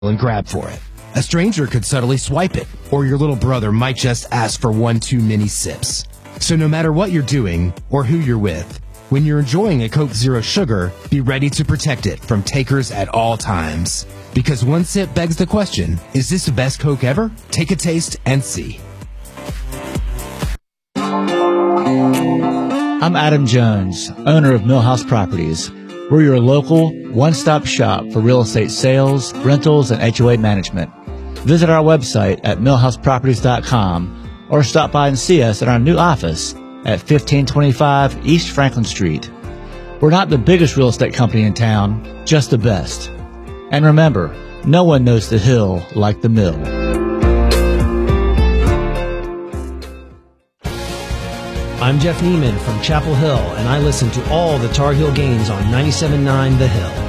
and grab for it. A stranger could subtly swipe it, or your little brother might just ask for one too many sips. So no matter what you're doing or who you're with, when you're enjoying a Coke Zero Sugar, be ready to protect it from takers at all times. Because one sip begs the question, is this the best Coke ever? Take a taste and see. I'm Adam Jones, owner of Millhouse Properties. We're your local, one-stop shop for real estate sales, rentals, and HOA management. Visit our website at millhouseproperties.com or stop by and see us at our new office at 1525 East Franklin Street. We're not the biggest real estate company in town, just the best. And remember, no one knows the hill like the mill. I'm Jeff Neiman from Chapel Hill, and I listen to all the Tar Heel games on 97.9 The Hill.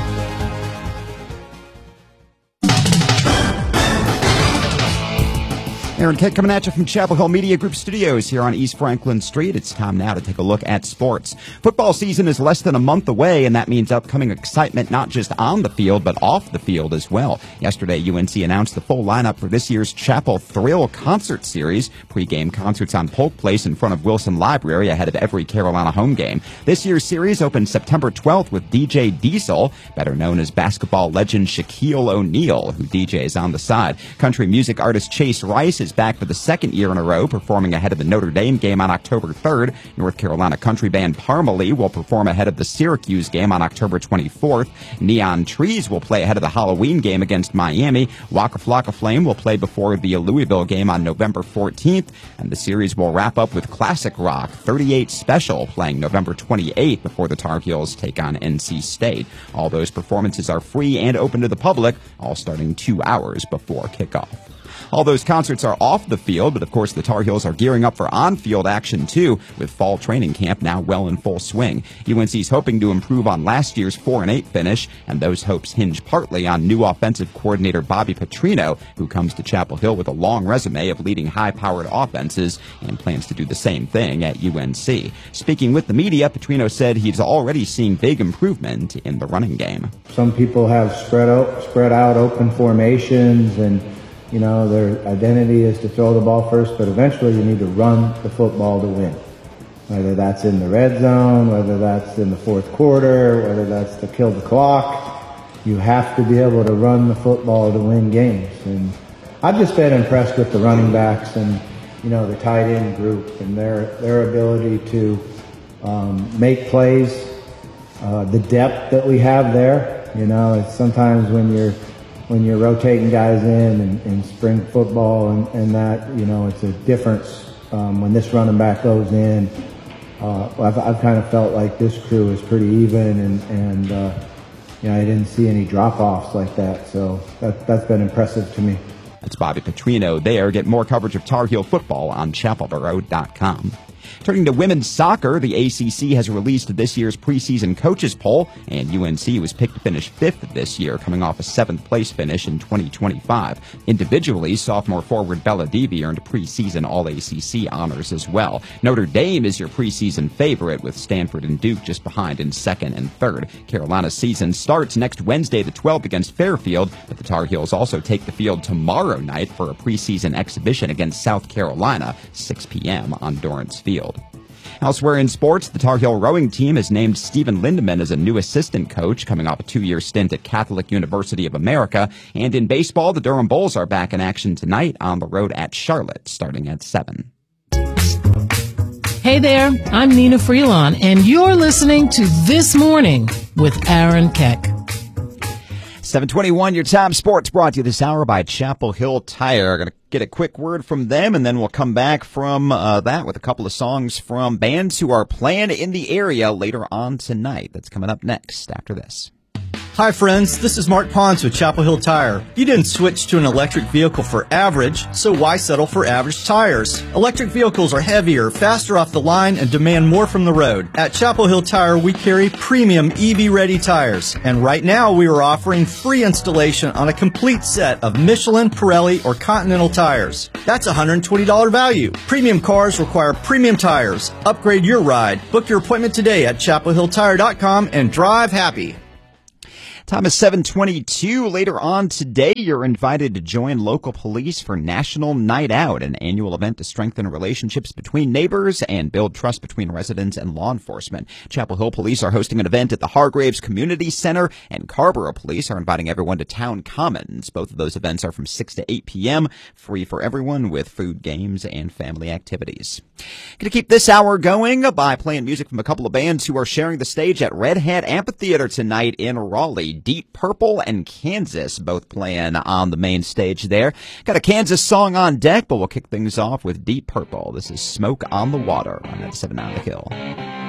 Aaron Keck coming at you from Chapel Hill Media Group Studios here on East Franklin Street. It's time now to take a look at sports. Football season is less than a month away, and that means upcoming excitement not just on the field, but off the field as well. Yesterday, UNC announced the full lineup for this year's Chapel Thrill Concert Series. Pre-game concerts on Polk Place in front of Wilson Library ahead of every Carolina home game. This year's series opens September 12th with DJ Diesel, better known as basketball legend Shaquille O'Neal, who DJs on the side. Country music artist Chase Rice is back for the second year in a row, performing ahead of the Notre Dame game on October 3rd. North Carolina country band Parmalee will perform ahead of the Syracuse game on October 24th. Neon Trees will play ahead of the Halloween game against Miami. Waka Flocka Flame will play before the Louisville game on November 14th. And the series will wrap up with classic rock 38 Special playing November 28th before the Tar Heels take on NC State. All those performances are free and open to the public, all starting 2 hours before kickoff. All those concerts are off the field, but of course the Tar Heels are gearing up for on-field action too, with fall training camp now well in full swing. UNC's hoping to improve on last year's 4-8 finish, and those hopes hinge partly on new offensive coordinator Bobby Petrino, who comes to Chapel Hill with a long resume of leading high-powered offenses and plans to do the same thing at UNC. Speaking with the media, Petrino said he's already seeing big improvement in the running game. Some people have spread out open formations, and you know, their identity is to throw the ball first, but eventually you need to run the football to win. Whether that's in the red zone, whether that's in the fourth quarter, whether that's to kill the clock, you have to be able to run the football to win games. And I've just been impressed with the running backs and, you know, the tight end group and their ability to make plays, the depth that we have there. You know, it's sometimes when you're rotating guys in spring football and that, you know, it's a difference when this running back goes in. I've kind of felt like this crew is pretty even and you know, I didn't see any drop-offs like that, so that's been impressive to me. That's Bobby Petrino there. Get more coverage of Tar Heel football on chapelboro.com. Turning to women's soccer, the ACC has released this year's preseason coaches poll, and UNC was picked to finish 5th this year, coming off a 7th-place finish in 2025. Individually, sophomore forward Bella Deavy earned preseason All-ACC honors as well. Notre Dame is your preseason favorite, with Stanford and Duke just behind in 2nd and 3rd. Carolina's season starts next Wednesday the 12th against Fairfield, but the Tar Heels also take the field tomorrow night for a preseason exhibition against South Carolina, 6 p.m. on Dorrance Field. Elsewhere in sports, the Tar Heel rowing team has named Stephen Lindeman as a new assistant coach, coming off a 2-year stint at Catholic University of America. And in baseball, the Durham Bulls are back in action tonight on the road at Charlotte, starting at 7. Hey there, I'm Nina Freelon, and you're listening to This Morning with Aaron Keck. 7:21, your time sports brought to you this hour by Chapel Hill Tire. Going to get a quick word from them, and then we'll come back from that with a couple of songs from bands who are playing in the area later on tonight. That's coming up next after this. Hi friends, this is Mark Pons with Chapel Hill Tire. You didn't switch to an electric vehicle for average, so why settle for average tires? Electric vehicles are heavier, faster off the line, and demand more from the road. At Chapel Hill Tire, we carry premium EV-ready tires. And right now, we are offering free installation on a complete set of Michelin, Pirelli, or Continental tires. That's a $120 value. Premium cars require premium tires. Upgrade your ride. Book your appointment today at chapelhilltire.com and drive happy. Time is 7:22. Later on today, you're invited to join local police for National Night Out, an annual event to strengthen relationships between neighbors and build trust between residents and law enforcement. Chapel Hill Police are hosting an event at the Hargraves Community Center, and Carrboro Police are inviting everyone to Town Commons. Both of those events are from 6 to 8 p.m., free for everyone with food, games, and family activities. Going to keep this hour going by playing music from a couple of bands who are sharing the stage at Red Hat Amphitheater tonight in Raleigh. Deep Purple and Kansas both playing on the main stage there. Got a Kansas song on deck, but we'll kick things off with Deep Purple. This is Smoke on the Water on 97.9 The Hill.